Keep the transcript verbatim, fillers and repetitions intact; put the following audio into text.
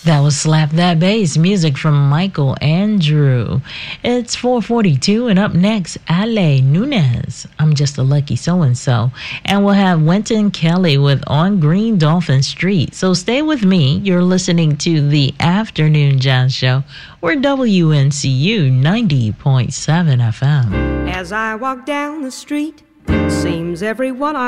That was Slap That Bass, music from Michael Andrew. It's four forty-two, and up next, Ale Nunez. I'm Just a Lucky So-and-So. And we'll have Wynton Kelly with On Green Dolphin Street. So stay with me. You're listening to the Afternoon Jazz Show. We're W N C U ninety point seven F M. As I walk down the street, it seems everyone I